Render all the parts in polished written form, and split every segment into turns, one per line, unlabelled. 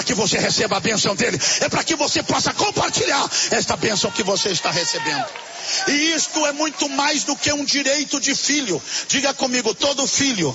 que você receba a bênção dele, é para que você possa compartilhar esta bênção que você está recebendo. E isto é muito mais do que um direito de filho. Diga comigo, todo filho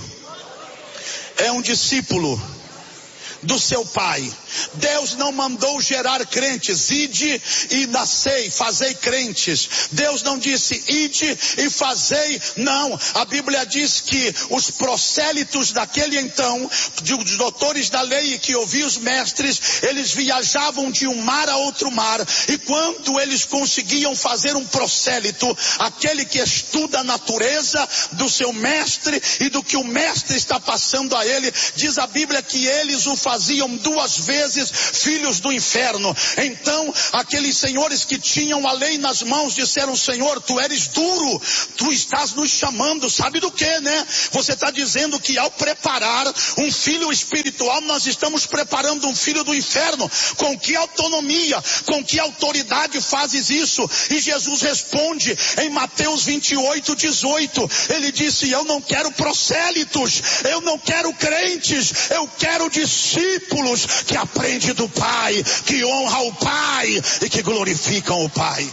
é um discípulo do seu pai. Deus não mandou gerar crentes, ide e nascei, fazei crentes. Deus não disse ide e fazei, não. A Bíblia diz que os prosélitos daquele então, os doutores da lei que ouviam os mestres, eles viajavam de um mar a outro mar, e quando eles conseguiam fazer um prosélito, aquele que estuda a natureza do seu mestre e do que o mestre está passando a ele, diz a Bíblia que eles o faziam 2 vezes filhos do inferno. Então aqueles senhores que tinham a lei nas mãos disseram: Senhor, tu eres duro, tu estás nos chamando, sabe do que, né? Você está dizendo que ao preparar um filho espiritual, nós estamos preparando um filho do inferno. Com que autonomia, com que autoridade fazes isso? E Jesus responde em Mateus 28:18, ele disse: eu não quero prosélitos, eu não quero crentes, eu quero discípulos que aprendem do Pai, que honram o Pai e que glorificam o Pai.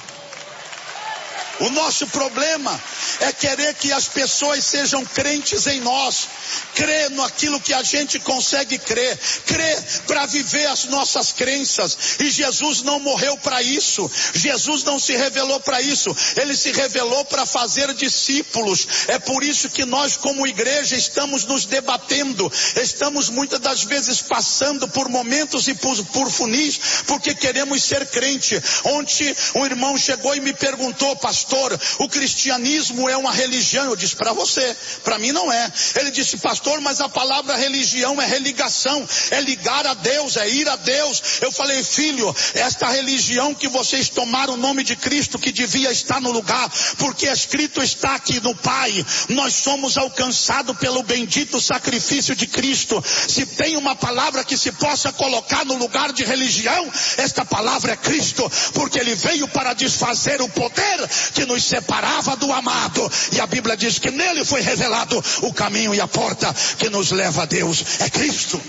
O nosso problema é querer que as pessoas sejam crentes em nós, crer naquilo que a gente consegue crer para viver as nossas crenças. E Jesus não morreu para isso, Jesus não se revelou para isso, ele se revelou para fazer discípulos. É por isso que nós como igreja estamos nos debatendo, estamos muitas das vezes passando por momentos e por funis, porque queremos ser crente. Ontem um irmão chegou e me perguntou: pastor, o cristianismo é uma religião? Eu disse: para você, para mim não é. Ele disse: pastor, mas a palavra religião é religação, é ligar a Deus, é ir a Deus. Eu falei: filho, esta religião que vocês tomaram o nome de Cristo, que devia estar no lugar, porque escrito está aqui no Pai, nós somos alcançados pelo bendito sacrifício de Cristo. Se tem uma palavra que se possa colocar no lugar de religião, esta palavra é Cristo, porque ele veio para desfazer o poder que nos separava do amado, e a Bíblia diz que nele foi revelado o caminho e a porta que nos leva a Deus, é Cristo.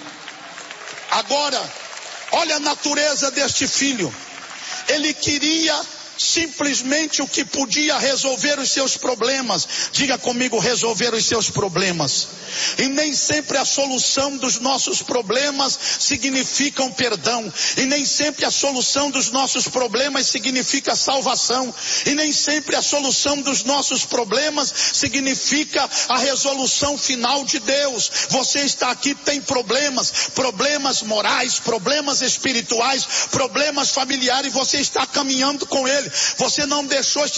Agora, olha a natureza deste filho. Ele queria simplesmente o que podia resolver os seus problemas. Diga comigo, resolver os seus problemas. E nem sempre a solução dos nossos problemas significa um perdão, e nem sempre a solução dos nossos problemas significa salvação, e nem sempre a solução dos nossos problemas significa a resolução final de Deus. Você está aqui, tem problemas morais, problemas espirituais, problemas familiares, e você está caminhando com ele. Você não deixou